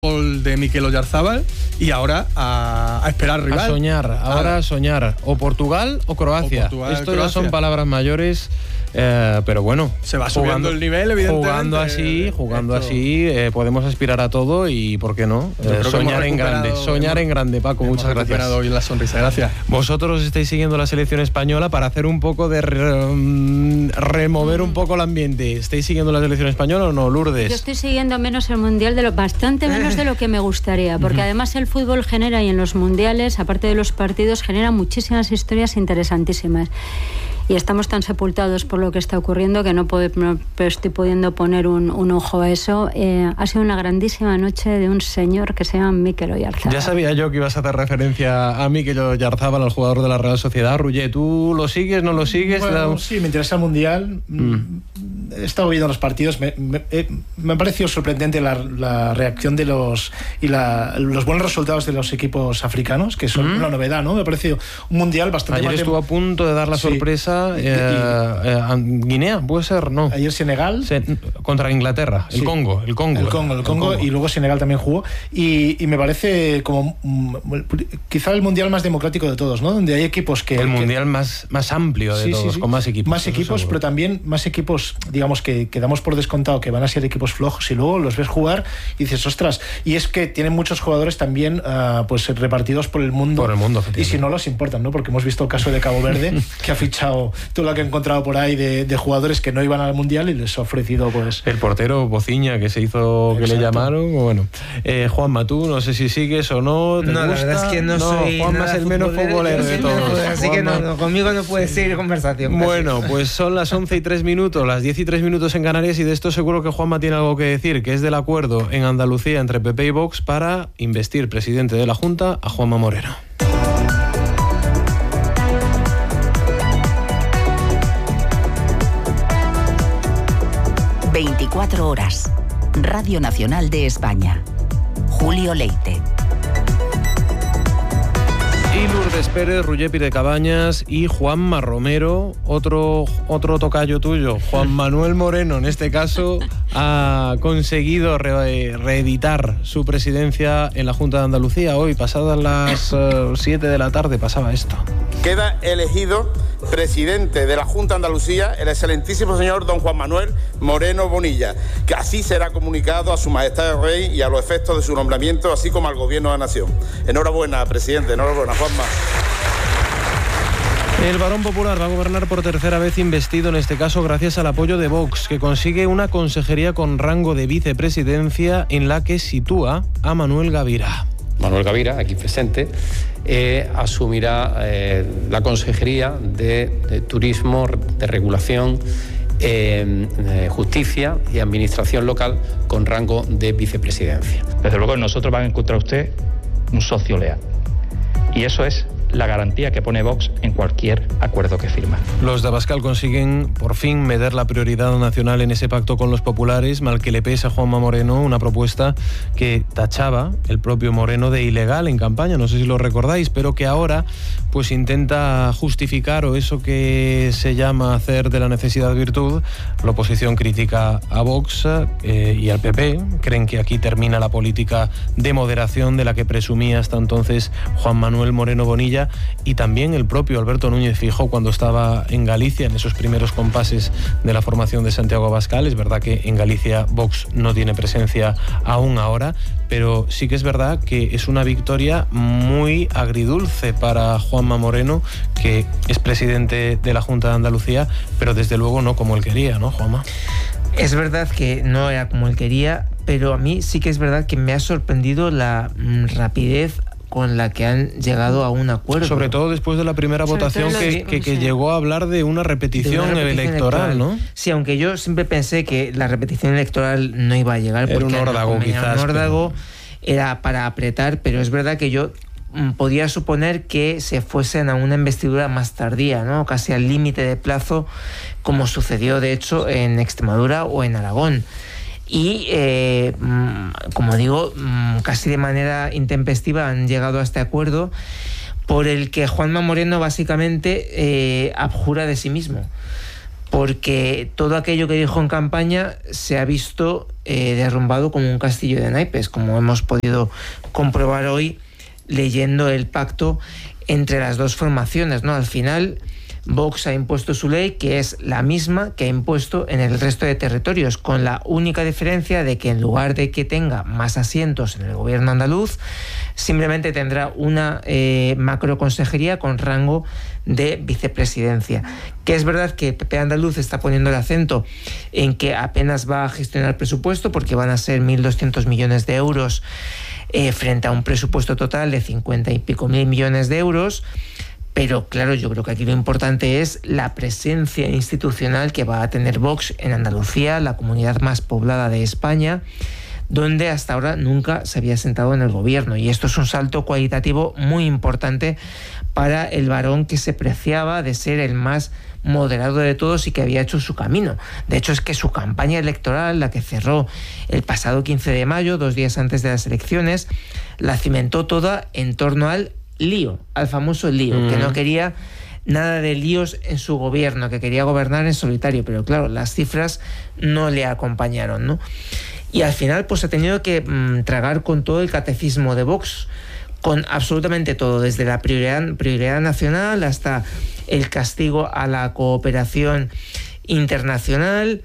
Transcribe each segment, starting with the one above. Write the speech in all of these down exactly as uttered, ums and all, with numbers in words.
gol de Mikel Oyarzábal y ahora a, a esperar rival. A soñar, ahora a soñar. O Portugal o Croacia. O Portugal, Esto Croacia. Ya son palabras mayores, eh, pero bueno. Se va subiendo jugando, el nivel, evidentemente. Jugando así, jugando esto. así, eh, podemos aspirar a todo y, ¿por qué no? Eh, soñar en grande, soñar en grande, Paco, muchas gracias. recuperado hoy la sonrisa, gracias. Vosotros estáis siguiendo la selección española para hacer un poco de re, remover un poco el ambiente. ¿Estáis siguiendo la selección española o no, Lourdes? Yo estoy siguiendo menos el Mundial, de lo bastante menos de lo que me gustaría, porque uh-huh. además el fútbol genera, y en los mundiales, aparte de los partidos, genera muchísimas historias interesantísimas. Y estamos tan sepultados por lo que está ocurriendo que no, puedo, no estoy pudiendo poner un, un ojo a eso. Eh, ha sido una grandísima noche de un señor que se llama Mikel Oyarzábal. Ya sabía yo que ibas a hacer referencia a Mikel Oyarzábal, al jugador de la Real Sociedad. Rullé, ¿tú lo sigues, no lo sigues? Bueno, sí, me interesa el Mundial. Mm. He estado viendo los partidos. Me, me, me ha parecido sorprendente la, la reacción de los y la, los buenos resultados de los equipos africanos, que son mm. una novedad, ¿no? Me ha parecido un Mundial bastante... Ayer más estuvo de... a punto de dar la sí. sorpresa Eh, eh, Guinea, puede ser, ¿no? Ayer Senegal. Se, contra Inglaterra, el sí. Congo, el Congo. El Congo, el Congo, el Congo. Y luego Senegal también jugó. Y, y me parece como mm, quizá el mundial más democrático de todos, ¿no? Donde hay equipos que... El que, mundial más, más amplio de sí, todos, sí, sí. con más equipos. Más equipos, pero también más equipos, digamos, que, que damos por descontado que van a ser equipos flojos y luego los ves jugar y dices, ostras. Y es que tienen muchos jugadores también uh, pues repartidos por el mundo. Por el mundo, y si no los importan, ¿no? Porque hemos visto el caso de Cabo Verde, que ha fichado todo lo que he encontrado por ahí de, de jugadores que no iban al Mundial y les ha ofrecido pues... El portero Bociña, que se hizo, Exacto. que le llamaron, bueno. Eh, Juanma, tú no sé si sigues o no, ¿te no, gusta? La verdad es que no, no soy Juanma es el menos futbolero de todos. Así Juanma. que no, no, conmigo no puedes seguir conversación. Bueno, casi. Pues son las once y tres minutos, las diez y tres minutos en Canarias, y de esto seguro que Juanma tiene algo que decir, que es del acuerdo en Andalucía entre P P y Vox para investir presidente de la Junta a Juanma Moreno. veinticuatro horas. Radio Nacional de España. Julio Leite. Y Lourdes Pérez, Rullepi de Cabañas y Juanma Romero, otro, otro tocayo tuyo, Juan Manuel Moreno, en este caso, ha conseguido re, reeditar su presidencia en la Junta de Andalucía. Hoy, pasadas las uh, siete de la tarde, pasaba esto. Queda elegido presidente de la Junta de Andalucía el excelentísimo señor don Juan Manuel Moreno Bonilla, que así será comunicado a su majestad el rey y a los efectos de su nombramiento, así como al gobierno de la nación. Enhorabuena, presidente, enhorabuena, Juanma. El Varón Popular va a gobernar por tercera vez investido, en este caso gracias al apoyo de Vox, que consigue una consejería con rango de vicepresidencia en la que sitúa a Manuel Gavira. Manuel Gavira, aquí presente, eh, asumirá eh, la consejería de, de Turismo, de Regulación, eh, eh, Justicia y Administración Local con rango de vicepresidencia. Desde luego nosotros van a encontrar usted un socio leal. Y eso es la garantía que pone Vox en cualquier acuerdo que firma. Los de Abascal consiguen por fin meter la prioridad nacional en ese pacto con los populares, mal que le pese a Juanma Moreno, una propuesta que tachaba el propio Moreno de ilegal en campaña, no sé si lo recordáis, pero que ahora pues intenta justificar, o eso que se llama hacer de la necesidad virtud. La oposición critica a Vox eh, y al P P, creen que aquí termina la política de moderación de la que presumía hasta entonces Juan Manuel Moreno Bonilla, y también el propio Alberto Núñez Feijóo cuando estaba en Galicia, en esos primeros compases de la formación de Santiago Abascal. Es verdad que en Galicia Vox no tiene presencia aún ahora, pero sí que es verdad que es una victoria muy agridulce para Juanma Moreno, que es presidente de la Junta de Andalucía, pero desde luego no como él quería, ¿no, Juanma? Es verdad que no era como él quería, pero a mí sí que es verdad que me ha sorprendido la mm, rapidez con la que han llegado a un acuerdo. Sobre todo después de la primera Sobre votación que, que, que llegó a hablar de una repetición, de una repetición electoral, electoral, ¿no? Sí, aunque yo siempre pensé que la repetición electoral no iba a llegar. Era porque un órdago, quizás. Un órdago pero... era para apretar, pero es verdad que yo mm, podía suponer que se fuesen a una investidura más tardía, ¿no? Casi al límite de plazo, como sucedió de hecho en Extremadura o en Aragón. Y, eh, como digo, casi de manera intempestiva han llegado a este acuerdo por el que Juanma Moreno básicamente eh, abjura de sí mismo. porque todo aquello que dijo en campaña se ha visto eh, derrumbado como un castillo de naipes, como hemos podido comprobar hoy leyendo el pacto entre las dos formaciones, ¿no? Al final, Vox ha impuesto su ley, que es la misma que ha impuesto en el resto de territorios, con la única diferencia de que en lugar de que tenga más asientos en el gobierno andaluz, simplemente tendrá una eh, macroconsejería con rango de vicepresidencia. Que es verdad que P P andaluz está poniendo el acento en que apenas va a gestionar presupuesto, porque van a ser mil doscientos millones de euros eh, frente a un presupuesto total de cincuenta y pico mil millones de euros. Pero claro, yo creo que aquí lo importante es la presencia institucional que va a tener Vox en Andalucía, la comunidad más poblada de España, donde hasta ahora nunca se había sentado en el gobierno. Y esto es un salto cualitativo muy importante para el varón que se preciaba de ser el más moderado de todos y que había hecho su camino. De hecho, es que su campaña electoral, la que cerró el pasado quince de mayo, dos días antes de las elecciones, la cimentó toda en torno al lío, al famoso lío, mm. que no quería nada de líos en su gobierno, que quería gobernar en solitario, pero claro, las cifras no le acompañaron, ¿no? Y al final pues ha tenido que mmm, tragar con todo el catecismo de Vox, con absolutamente todo, desde la prioridad, prioridad nacional hasta el castigo a la cooperación internacional,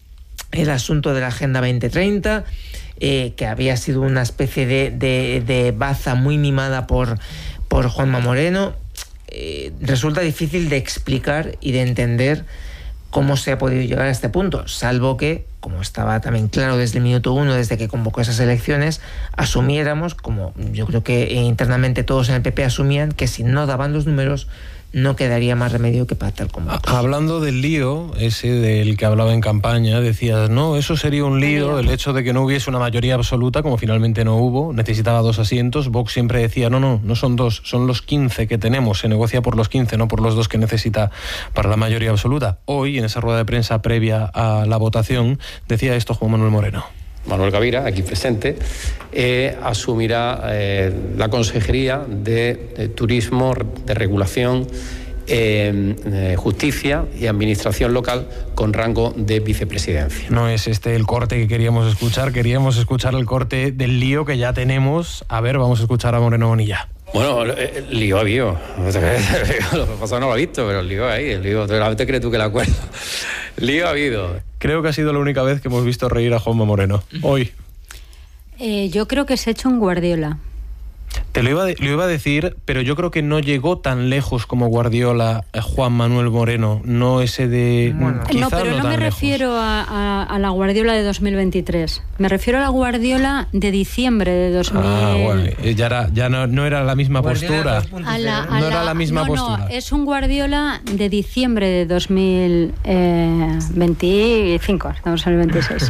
el asunto de la Agenda veinte treinta, eh, que había sido una especie de, de, de baza muy mimada por por Juanma Moreno. Eh, resulta difícil de explicar y de entender cómo se ha podido llegar a este punto, salvo que, como estaba también claro desde el minuto uno, desde que convocó esas elecciones, asumiéramos, como yo creo que internamente todos en el P P asumían, que si no daban los números no quedaría más remedio que pactar con Vox. Hablando del lío, ese del que hablaba en campaña, decías, no, eso sería un lío, el hecho de que no hubiese una mayoría absoluta, como finalmente no hubo, necesitaba dos asientos. Vox siempre decía, no, no, no son dos, son los quince que tenemos, se negocia por los quince, no por los dos que necesita para la mayoría absoluta. Hoy, en esa rueda de prensa previa a la votación, decía esto Juan Manuel Moreno. Manuel Gavira, aquí presente, eh, asumirá eh, la Consejería de, de Turismo, de Regulación, eh, eh, Justicia y Administración Local con rango de vicepresidencia. No es este el corte que queríamos escuchar, queríamos escuchar el corte del lío que ya tenemos. A ver, vamos a escuchar a Moreno Bonilla. Bueno, el lío ha habido. Lo pasado no lo he visto, pero el lío ahí, el lío, ¿te crees tú que la acuerdo? Lío ha habido. Creo que ha sido la única vez que hemos visto reír a Juanma Moreno. Hoy. Eh, yo creo que se ha hecho un Guardiola. Te lo iba, de, lo iba a decir, pero yo creo que no llegó tan lejos como Guardiola eh, Juan Manuel Moreno. No ese de... Bueno, no, pero no, no me lejos. refiero a, a, a la Guardiola de dos mil veintitrés. Me refiero a la Guardiola de diciembre de dos mil... Ah, bueno, ya, era, ya no, no era la misma Guardiola postura. A la, a no la, era la misma no, postura. No, es un Guardiola de diciembre de dos mil veinticinco. Estamos en el veintiséis.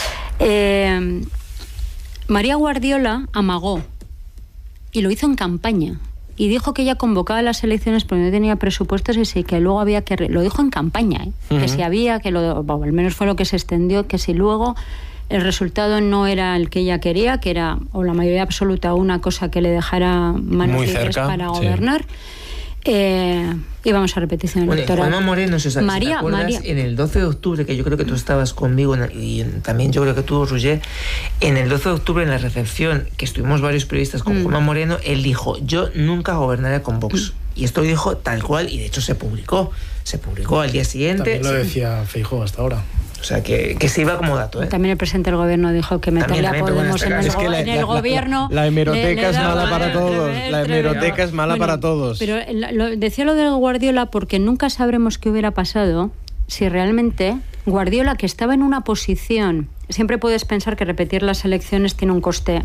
eh, María Guardiola amagó. Y lo hizo en campaña. Y dijo que ella convocaba las elecciones porque no tenía presupuestos y sí, que luego había que... Re... Lo dijo en campaña, ¿eh? Uh-huh. Que si había, que lo... Bueno, al menos fue lo que se extendió, que si luego el resultado no era el que ella quería, que era, o la mayoría absoluta, una cosa que le dejara manos muy libres cerca, para gobernar, sí. eh, íbamos a repetición bueno, electoral. Juanma Moreno, si, María, si te acuerdas, María. En el doce de octubre, que yo creo que tú estabas conmigo, en, y en, también yo creo que tú, Roger, en el doce de octubre, en la recepción, que estuvimos varios periodistas con mm. Juanma Moreno, él dijo, yo nunca gobernaré con Vox. Mm. Y esto lo dijo tal cual, y de hecho se publicó. Se publicó al día siguiente. También lo decía Feijóo hasta ahora. O sea, que, que se iba como dato, ¿eh? También el presidente del gobierno dijo que meterle a Podemos en el, es que la, en el la, gobierno... La, la hemeroteca le, le es mala para todos. La hemeroteca es mala bueno, para todos. Pero lo, decía lo de Guardiola porque nunca sabremos qué hubiera pasado si realmente Guardiola, que estaba en una posición... Siempre puedes pensar que repetir las elecciones tiene un coste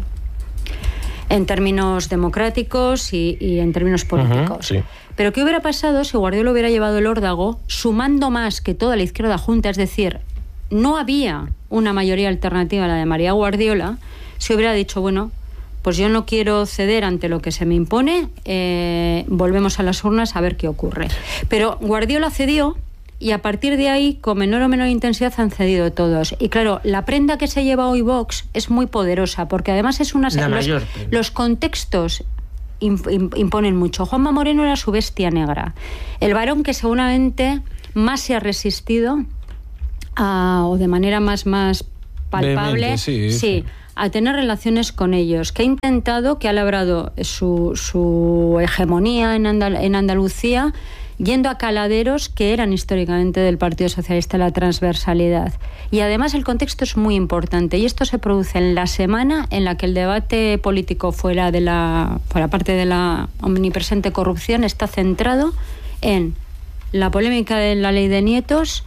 en términos democráticos y, y en términos políticos. Uh-huh, sí. Pero ¿qué hubiera pasado si Guardiola hubiera llevado el órdago sumando más que toda la izquierda junta? Es decir, no había una mayoría alternativa a la de María Guardiola, si hubiera dicho, bueno, pues yo no quiero ceder ante lo que se me impone, eh, volvemos a las urnas a ver qué ocurre. Pero Guardiola cedió y a partir de ahí, con menor o menor intensidad, han cedido todos. Y claro, la prenda que se lleva hoy Vox es muy poderosa, porque además es una... La los, mayor los contextos imponen mucho. Juanma Moreno era su bestia negra. El varón que seguramente más se ha resistido a, o de manera más, más palpable, Vehemente, sí, sí, sí. a tener relaciones con ellos, que ha intentado, que ha labrado su, su hegemonía en, Andal- en Andalucía, yendo a caladeros que eran históricamente del Partido Socialista, la transversalidad. Y además el contexto es muy importante, y esto se produce en la semana en la que el debate político fuera de la, fuera parte de la omnipresente corrupción está centrado en la polémica de la ley de nietos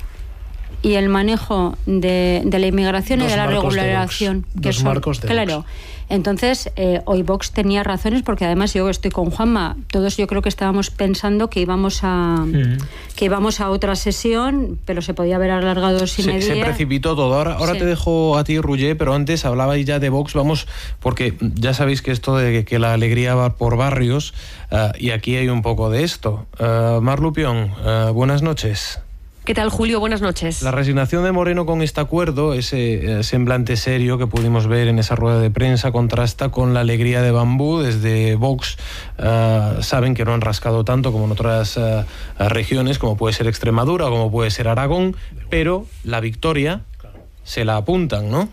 y el manejo de, de la inmigración Dos y de la marcos de regularización. Vox. que Dos son, marcos de claro. Vox. Entonces, eh, hoy Vox tenía razones, porque además yo estoy con Juanma, todos yo creo que estábamos pensando que íbamos a Mm. que íbamos a otra sesión, pero se podía haber alargado sin Se, medida. se precipitó todo. Ahora, ahora Sí. te dejo a ti, Roger, pero antes hablabais ya de Vox. Vamos, porque ya sabéis que esto de que, que la alegría va por barrios, uh, y aquí hay un poco de esto. Uh, Mar Lupión, uh, buenas noches. ¿Qué tal, Julio? Buenas noches. La resignación de Moreno con este acuerdo, ese eh, semblante serio que pudimos ver en esa rueda de prensa, contrasta con la alegría de Bambú. Desde Vox uh, saben que no han rascado tanto como en otras uh, regiones, como puede ser Extremadura o como puede ser Aragón, pero la victoria se la apuntan, ¿no?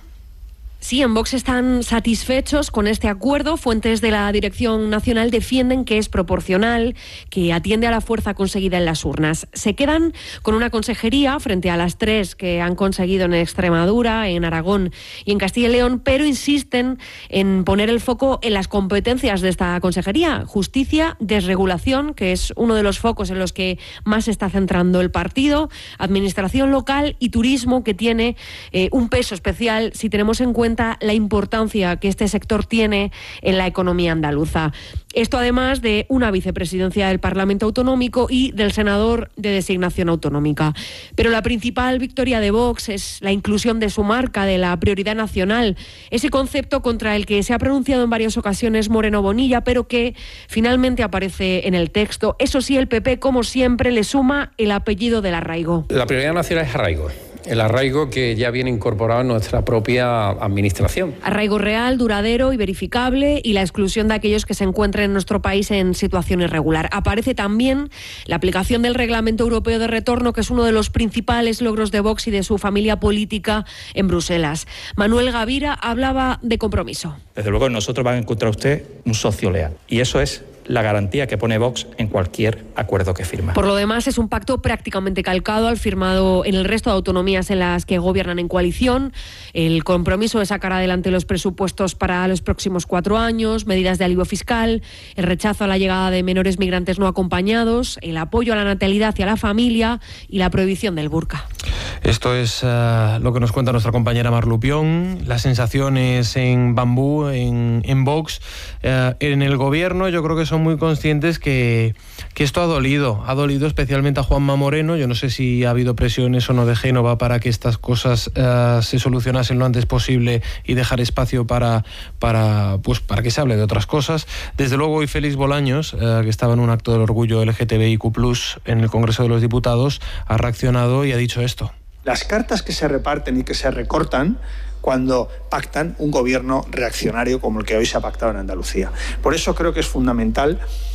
Sí, en Vox están satisfechos con este acuerdo. Fuentes de la Dirección Nacional defienden que es proporcional, que atiende a la fuerza conseguida en las urnas. Se quedan con una consejería frente a las tres que han conseguido en Extremadura, en Aragón y en Castilla y León, pero insisten en poner el foco en las competencias de esta consejería: justicia, desregulación, que es uno de los focos en los que más se está centrando el partido, administración local y turismo, que tiene eh, un peso especial si tenemos en cuenta la importancia que este sector tiene en la economía andaluza. Esto además de una vicepresidencia del Parlamento Autonómico y del senador de designación autonómica. Pero la principal victoria de Vox es la inclusión de su marca, de la prioridad nacional, ese concepto contra el que se ha pronunciado en varias ocasiones Moreno Bonilla, pero que finalmente aparece en el texto. Eso sí, el P P, como siempre, le suma el apellido del arraigo. La prioridad nacional es arraigo. El arraigo que ya viene incorporado en nuestra propia administración. Arraigo real, duradero y verificable, y la exclusión de aquellos que se encuentren en nuestro país en situación irregular. Aparece también la aplicación del Reglamento Europeo de Retorno, que es uno de los principales logros de Vox y de su familia política en Bruselas. Manuel Gavira hablaba de compromiso. Desde luego, en nosotros va a encontrar usted un socio leal. Y eso es la garantía que pone Vox en cualquier acuerdo que firma. Por lo demás, es un pacto prácticamente calcado al firmado en el resto de autonomías en las que gobiernan en coalición. El compromiso de sacar adelante los presupuestos para los próximos cuatro años, medidas de alivio fiscal, el rechazo a la llegada de menores migrantes no acompañados, el apoyo a la natalidad y a la familia y la prohibición del burka. Esto es uh, lo que nos cuenta nuestra compañera Mar Lupión. Las sensaciones en Bambú, en, en Vox, uh, en el gobierno, yo creo que son muy conscientes que, que esto ha dolido, ha dolido especialmente a Juanma Moreno. Yo no sé si ha habido presiones o no de Génova para que estas cosas uh, se solucionasen lo antes posible y dejar espacio para, para, pues, para que se hable de otras cosas. Desde luego hoy Félix Bolaños, uh, que estaba en un acto del orgullo L G T B I Q plus, en el Congreso de los Diputados, ha reaccionado y ha dicho esto. Las cartas que se reparten y que se recortan cuando pactan un gobierno reaccionario como el que hoy se ha pactado en Andalucía. Por eso creo que es fundamental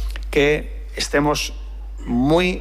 que estemos muy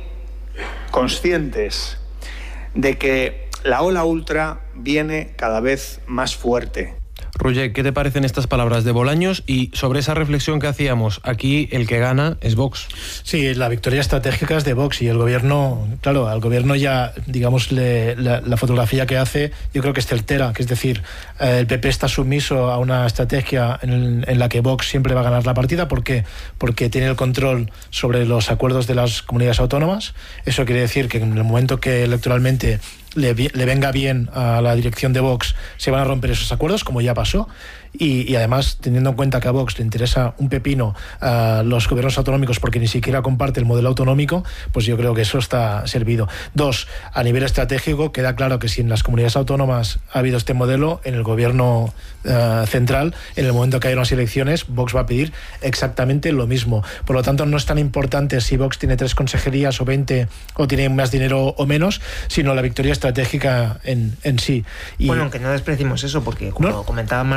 conscientes de que la ola ultra viene cada vez más fuerte. Roger, ¿qué te parecen estas palabras de Bolaños? Y sobre esa reflexión que hacíamos, aquí el que gana es Vox. Sí, la victoria estratégica es de Vox y el gobierno, claro, al gobierno ya, digamos, le, la, la fotografía que hace, yo creo que es certera, que es decir, eh, el P P está sumiso a una estrategia en, en la que Vox siempre va a ganar la partida. ¿Por qué? Porque tiene el control sobre los acuerdos de las comunidades autónomas. Eso quiere decir que en el momento que electoralmente Le, le venga bien a la dirección de Vox, se van a romper esos acuerdos, como ya pasó. Y, y además, teniendo en cuenta que a Vox le interesa un pepino a los gobiernos autonómicos porque ni siquiera comparte el modelo autonómico, pues yo creo que eso está servido. Dos, a nivel estratégico, queda claro que si en las comunidades autónomas ha habido este modelo, en el gobierno uh, central, en el momento que haya unas elecciones, Vox va a pedir exactamente lo mismo. Por lo tanto, no es tan importante si Vox tiene tres consejerías o veinte o tiene más dinero o menos, sino la victoria estratégica en, en sí. Y bueno, aunque no despreciemos eso, porque como ¿no? comentaba Mar Lupión,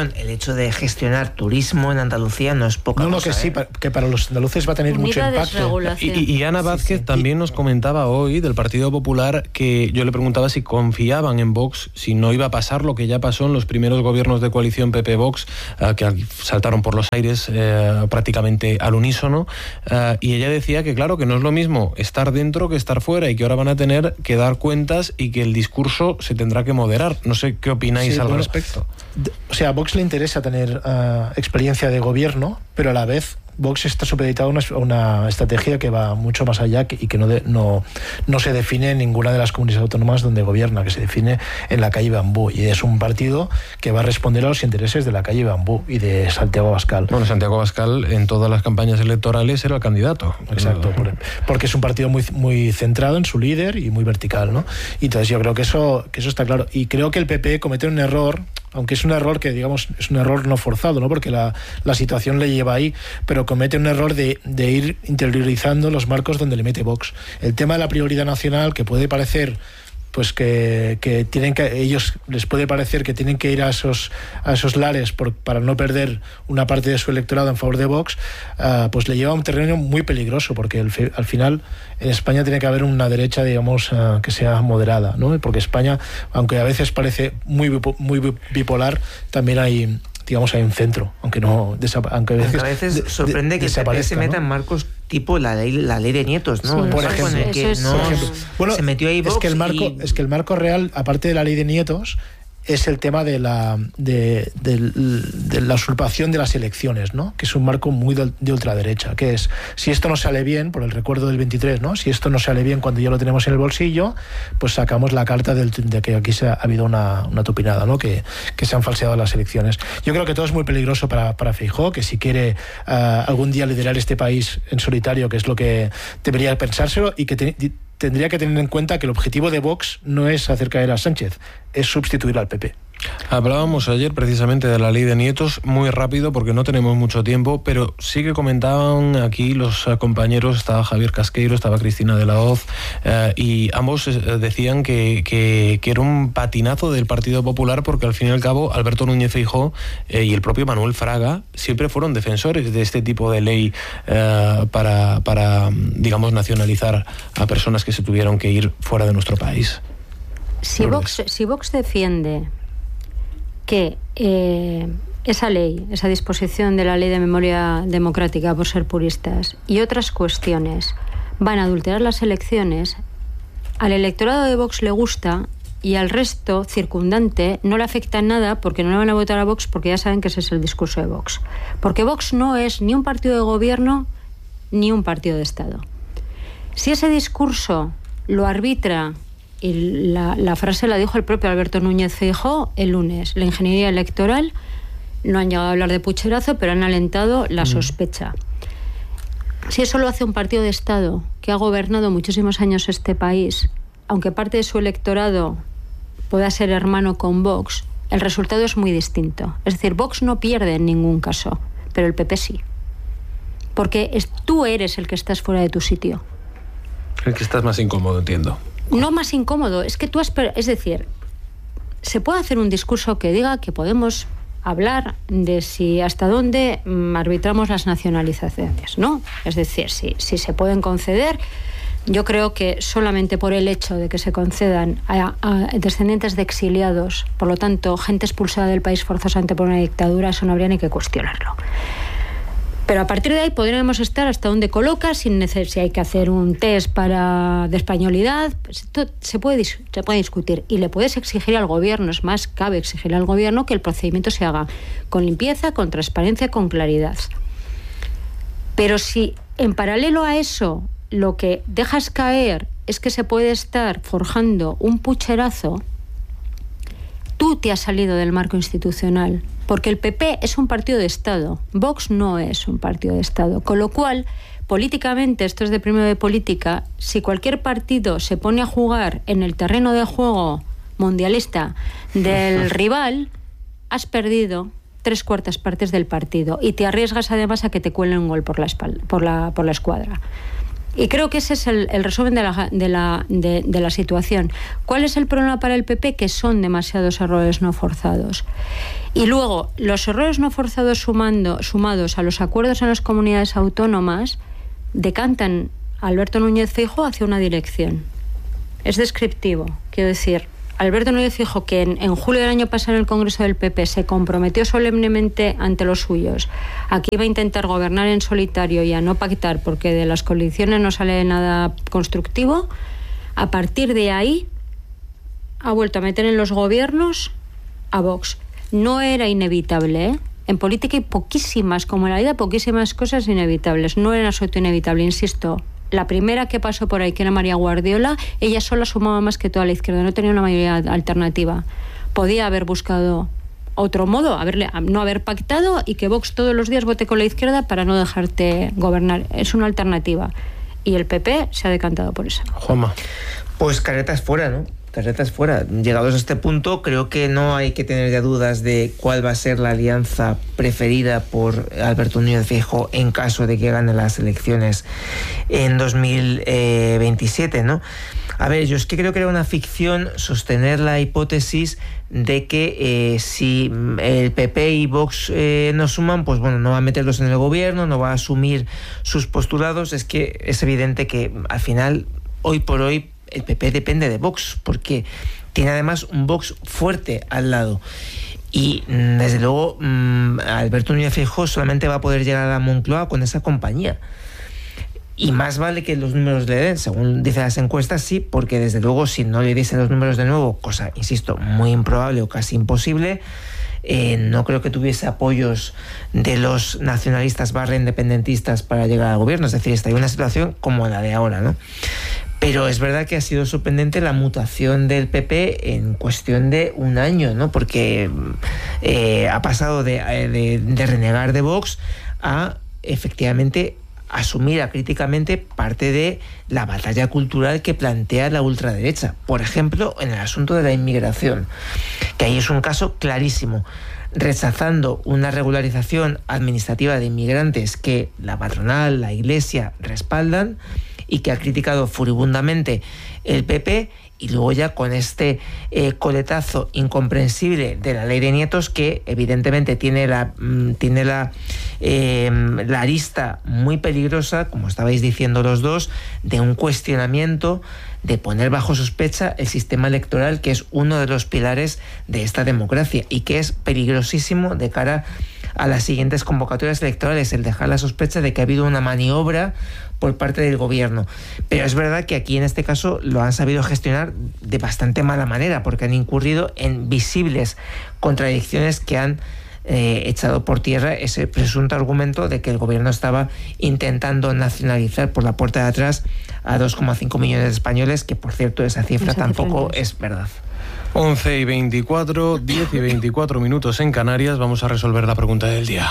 perdón, el hecho de gestionar turismo en Andalucía no es poca no, cosa. No, que ¿eh? sí, que para los andaluces va a tener mucho impacto. Y, y Ana Vázquez sí, sí. también nos comentaba hoy del Partido Popular que yo le preguntaba si confiaban en Vox, si no iba a pasar lo que ya pasó en los primeros gobiernos de coalición P P-Vox, uh, que saltaron por los aires uh, prácticamente al unísono, uh, y ella decía que claro, que no es lo mismo estar dentro que estar fuera y que ahora van a tener que dar cuentas y que el discurso se tendrá que moderar. No sé qué opináis sí, al bueno, respecto. O sea, a Vox le interesa tener uh, experiencia de gobierno, pero a la vez Vox está supeditado a una, una estrategia que va mucho más allá y que no, de, no, no se define en ninguna de las comunidades autónomas donde gobierna, que se define en la calle Bambú. Y es un partido que va a responder a los intereses de la calle Bambú y de Santiago Abascal. Bueno, Santiago Abascal en todas las campañas electorales era el candidato. Exacto, por, porque es un partido muy, muy centrado en su líder y muy vertical, ¿no? Y entonces yo creo que eso, que eso está claro. Y creo que el P P comete un error, aunque es un error que, digamos, es un error no forzado, ¿no? Porque la, la situación le lleva ahí, pero comete un error de, de ir interiorizando los marcos donde le mete Vox. El tema de la prioridad nacional, que puede parecer pues que, que tienen que ellos les puede parecer que tienen que ir a esos a esos lares por, para no perder una parte de su electorado en favor de Vox, uh, pues le lleva a un terreno muy peligroso, porque el, al final en España tiene que haber una derecha, digamos, uh, que sea moderada, ¿no? Porque España, aunque a veces parece muy muy bipolar, también hay, digamos, hay un centro, aunque no aunque a veces, aunque a veces sorprende de, que el P P se meta, ¿no?, en marcos tipo la ley la ley de nietos, ¿no? Sí, por ejemplo, el que no, por ejemplo. Bueno, se metió ahí Vox es que el marco y... es que el marco real, aparte de la ley de nietos, es el tema de la de, de, de la usurpación de las elecciones, ¿no? Que es un marco muy de, de ultraderecha, que es, si esto no sale bien, por el recuerdo del veintitrés, ¿no? Si esto no sale bien cuando ya lo tenemos en el bolsillo, pues sacamos la carta del, de que aquí se ha, ha habido una, una tupinada, ¿no? Que, que se han falseado las elecciones. Yo creo que todo es muy peligroso para, para Feijóo, que si quiere uh, algún día liderar este país en solitario, que es lo que debería pensárselo, y que te, tendría que tener en cuenta que el objetivo de Vox no es hacer caer a Sánchez, es sustituir al P P. Hablábamos ayer precisamente de la ley de nietos, muy rápido porque no tenemos mucho tiempo, pero sí que comentaban aquí los compañeros, estaba Javier Casqueiro, estaba Cristina de la Hoz, eh, y ambos decían que, que, que era un patinazo del Partido Popular, porque al fin y al cabo Alberto Núñez Feijóo eh, y el propio Manuel Fraga siempre fueron defensores de este tipo de ley eh, para, para, digamos, nacionalizar a personas que se tuvieron que ir fuera de nuestro país. Si Vox, si Vox defiende que eh, esa ley, esa disposición de la ley de memoria democrática, por ser puristas, y otras cuestiones van a adulterar las elecciones, al electorado de Vox le gusta y al resto circundante no le afecta en nada, porque no le van a votar a Vox, porque ya saben que ese es el discurso de Vox. Porque Vox no es ni un partido de gobierno ni un partido de Estado. Si ese discurso lo arbitra, y la, la frase la dijo el propio Alberto Núñez Feijóo el lunes, la ingeniería electoral, no han llegado a hablar de pucherazo, pero han alentado la sospecha. Si eso lo hace un partido de Estado que ha gobernado muchísimos años este país, aunque parte de su electorado pueda ser hermano con Vox, el resultado es muy distinto. Es decir, Vox no pierde en ningún caso, pero el P P sí. Porque es, tú eres el que estás fuera de tu sitio. El que estás más incómodo, entiendo. No más incómodo, es que tú has... Es decir, se puede hacer un discurso que diga que podemos hablar de si hasta dónde mm, arbitramos las nacionalizaciones, ¿no? Es decir, si, si se pueden conceder. Yo creo que solamente por el hecho de que se concedan a, a descendientes de exiliados, por lo tanto, gente expulsada del país forzosamente por una dictadura, eso no habría ni que cuestionarlo. Pero a partir de ahí podríamos estar hasta donde coloca, sin necesidad, si hay que hacer un test para de españolidad, pues esto se puede, se puede discutir. Y le puedes exigir al gobierno, es más, cabe exigir al gobierno que el procedimiento se haga con limpieza, con transparencia, con claridad. Pero si en paralelo a eso lo que dejas caer es que se puede estar forjando un pucherazo, tú te has salido del marco institucional. Porque el P P es un partido de Estado, Vox no es un partido de Estado, con lo cual, políticamente, esto es de primero de política, si cualquier partido se pone a jugar en el terreno de juego mundialista del rival, has perdido tres cuartas partes del partido y te arriesgas además a que te cuelen un gol por la espalda, por la, por la escuadra. Y creo que ese es el, el resumen de la, de, la, de, de la situación. ¿Cuál es el problema para el P P? Que son demasiados errores no forzados. Y luego, los errores no forzados sumando, sumados a los acuerdos en las comunidades autónomas decantan a Alberto Núñez Feijóo hacia una dirección. Es descriptivo. Quiero decir, Alberto Núñez Feijóo, que en, en julio del año pasado en el Congreso del P P se comprometió solemnemente ante los suyos a que iba a intentar gobernar en solitario y a no pactar porque de las coaliciones no sale nada constructivo, a partir de ahí ha vuelto a meter en los gobiernos a Vox. No era inevitable, ¿eh? En política hay poquísimas, como en la vida, poquísimas cosas inevitables. No era absoluto inevitable, insisto. La primera que pasó por ahí, que era María Guardiola, ella sola sumaba más que toda la izquierda, no tenía una mayoría alternativa. Podía haber buscado otro modo, haberle, no haber pactado y que Vox todos los días vote con la izquierda para no dejarte gobernar. Es una alternativa. Y el P P se ha decantado por eso. Juanma. Pues caretas fuera, ¿no? Caretas fuera. Llegados a este punto, creo que no hay que tener ya dudas de cuál va a ser la alianza preferida por Alberto Núñez Feijóo en caso de que gane las elecciones en dos mil veintisiete, ¿no? A ver, yo es que creo que era una ficción sostener la hipótesis de que eh, si el P P y Vox eh, no suman, pues bueno, no va a meterlos en el gobierno, no va a asumir sus postulados. Es que es evidente que al final, hoy por hoy, el P P depende de Vox, porque tiene además un Vox fuerte al lado. Y desde luego Alberto Núñez Feijóo solamente va a poder llegar a la Moncloa con esa compañía. Y más vale que los números le den, según dicen las encuestas, sí, porque desde luego si no le diesen los números de nuevo, cosa, insisto, muy improbable o casi imposible, eh, no creo que tuviese apoyos de los nacionalistas barra independentistas para llegar al gobierno. Es decir, estaría una situación como la de ahora, ¿no? Pero es verdad que ha sido sorprendente la mutación del P P en cuestión de un año, ¿no? Porque eh, ha pasado de, de, de renegar de Vox a efectivamente asumir acríticamente parte de la batalla cultural que plantea la ultraderecha. Por ejemplo, en el asunto de la inmigración, que ahí es un caso clarísimo, rechazando una regularización administrativa de inmigrantes que la patronal, la Iglesia respaldan y que ha criticado furibundamente el P P, y luego ya con este eh, coletazo incomprensible de la ley de nietos, que evidentemente tiene la mm, tiene la, eh, la arista muy peligrosa, como estabais diciendo los dos, de un cuestionamiento, de poner bajo sospecha el sistema electoral, que es uno de los pilares de esta democracia y que es peligrosísimo de cara a las siguientes convocatorias electorales, el dejar la sospecha de que ha habido una maniobra por parte del gobierno. Pero es verdad que aquí en este caso lo han sabido gestionar de bastante mala manera, porque han incurrido en visibles contradicciones que han eh, echado por tierra ese presunto argumento de que el gobierno estaba intentando nacionalizar por la puerta de atrás a dos coma cinco millones de españoles, que por cierto esa cifra esa tampoco cifra es verdad. once y veinticuatro, diez y veinticuatro minutos en Canarias. Vamos a resolver la pregunta del día.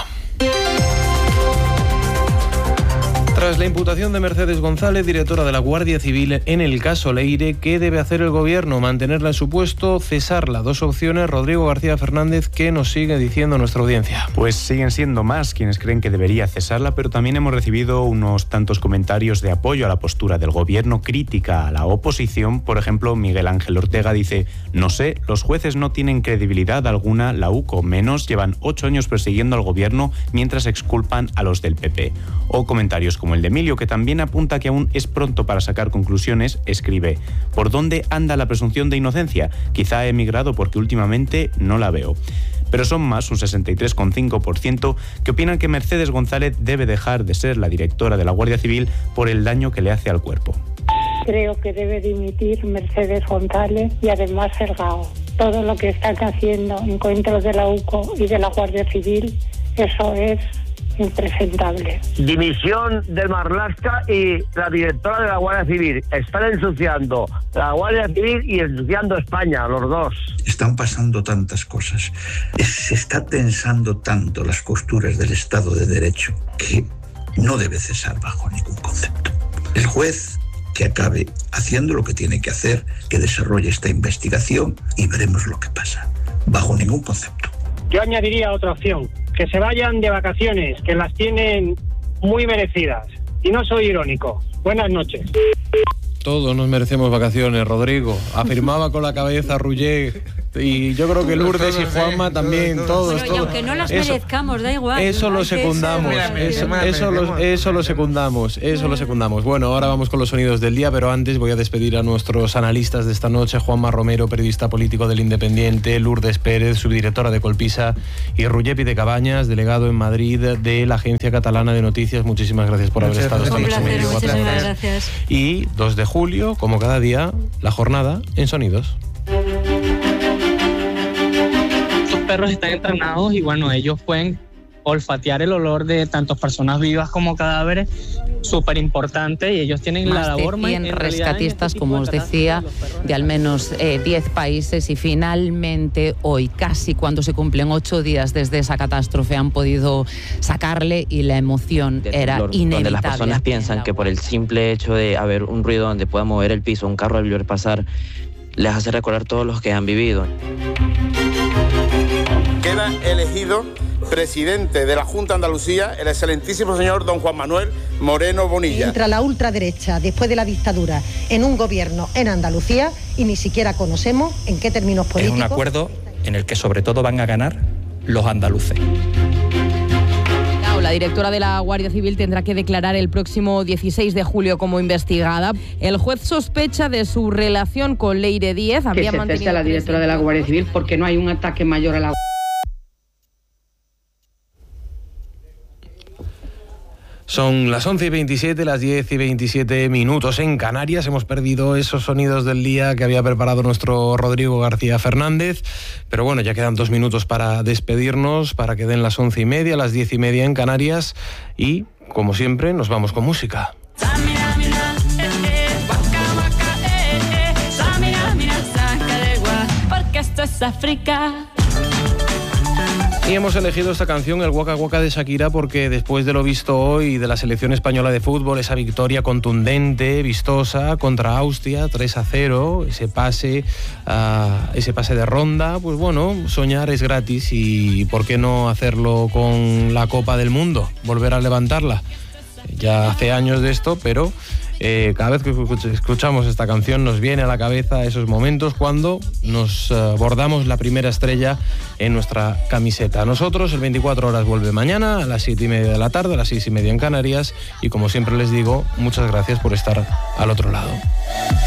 Tras la imputación de Mercedes González, directora de la Guardia Civil, en el caso Leire, ¿qué debe hacer el gobierno? ¿Mantenerla en su puesto? ¿Cesarla? Dos opciones. Rodrigo García Fernández, ¿qué nos sigue diciendo nuestra audiencia? Pues siguen siendo más quienes creen que debería cesarla, pero también hemos recibido unos tantos comentarios de apoyo a la postura del gobierno, crítica a la oposición. Por ejemplo, Miguel Ángel Ortega dice: no sé, los jueces no tienen credibilidad alguna, la U C O menos, llevan ocho años persiguiendo al gobierno mientras exculpan a los del P P. O comentarios como el de Emilio, que también apunta que aún es pronto para sacar conclusiones. Escribe: ¿por dónde anda la presunción de inocencia? Quizá he emigrado porque últimamente no la veo. Pero son más, un sesenta y tres coma cinco por ciento, que opinan que Mercedes González debe dejar de ser la directora de la Guardia Civil por el daño que le hace al cuerpo. Creo que debe dimitir Mercedes González y además Sergao. Todo lo que están haciendo encuentros de la U C O y de la Guardia Civil, eso es impresentable. Dimisión del Marlaska y la directora de la Guardia Civil. Están ensuciando la Guardia Civil y ensuciando España, los dos. Están pasando tantas cosas. Se está tensando tanto las costuras del Estado de Derecho que no debe cesar bajo ningún concepto. El juez que acabe haciendo lo que tiene que hacer, que desarrolle esta investigación y veremos lo que pasa. Bajo ningún concepto. Yo añadiría otra opción, que se vayan de vacaciones, que las tienen muy merecidas. y no soy irónico. Buenas noches. Todos nos merecemos vacaciones, Rodrigo. Afirmaba con la cabeza Ruller. Y yo creo que Lourdes y Juanma también, todos, Bueno, y todos. aunque no las Eso- merezcamos, da igual. Eso lo Hay que ser secundamos, vacaciones. eso, eso lo, eso lo secundamos, eso lo secundamos. Bueno, ahora vamos con los sonidos del día, pero antes voy a despedir a nuestros analistas de esta noche: Juanma Romero, periodista político del Independiente; Lourdes Pérez, subdirectora de Colpisa; y Rullepi de Cabañas, delegado en Madrid de la Agencia Catalana de Noticias. Muchísimas gracias por haber Muchas estado esta Un noche placer, conmigo. muchísimas gracias. Y dos de julio, como cada día, la jornada en sonidos. Estos perros están entrenados y bueno, ellos pueden olfatear el olor de tanto personas vivas como cadáveres, súper importante, y ellos tienen la Más de labor más cien rescatistas, como os decía, de al menos eh, diez países, y finalmente hoy, casi cuando se cumplen ocho días desde esa catástrofe, han podido sacarle, y la emoción era temblor, inevitable. donde las personas piensan que por el simple hecho de haber un ruido donde pueda mover el piso, un carro al ver pasar, les hace recordar todos los que han vivido. Queda elegido presidente de la Junta de Andalucía el excelentísimo señor don Juan Manuel Moreno Bonilla. Entra la ultraderecha después de la dictadura en un gobierno en Andalucía y ni siquiera conocemos en qué términos Es políticos. un acuerdo en el que sobre todo van a ganar los andaluces. La directora de la Guardia Civil tendrá que declarar el próximo dieciséis de julio como investigada. El juez sospecha de su relación con Leire Díez. Que Habría se mantenido cese a la directora de la Guardia Civil porque no hay un ataque mayor a la. Son las once y veintisiete, las diez y veintisiete minutos en Canarias. Hemos perdido esos sonidos del día que había preparado nuestro Rodrigo García Fernández. Pero bueno, ya quedan dos minutos para despedirnos, para que den las once y media, las diez y media en Canarias. Y, como siempre, nos vamos con música. Porque esto es África. Y hemos elegido esta canción, el Waka Waka de Shakira, porque después de lo visto hoy de la selección española de fútbol, esa victoria contundente, vistosa, contra Austria, tres a cero, ese pase, uh, ese pase de ronda, pues bueno, soñar es gratis, y ¿por qué no hacerlo con la Copa del Mundo? Volver a levantarla. Ya hace años de esto, pero eh, cada vez que escuchamos esta canción nos viene a la cabeza esos momentos cuando nos uh, bordamos la primera estrella en nuestra camiseta. Nosotros, el veinticuatro horas vuelve mañana a las siete y media de la tarde, a las seis y media en Canarias, y como siempre les digo, muchas gracias por estar al otro lado.